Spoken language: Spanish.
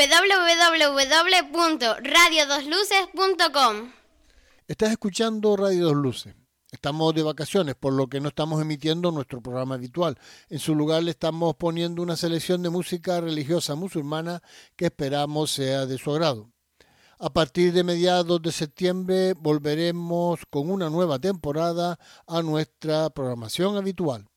www.radiodosluces.com. Estás escuchando Radio Dos Luces. Estamos de vacaciones, por lo que no estamos emitiendo nuestro programa habitual. En su lugar le estamos poniendo una selección de música religiosa musulmana que esperamos sea de su agrado. A partir de mediados de septiembre volveremos con una nueva temporada a nuestra programación habitual.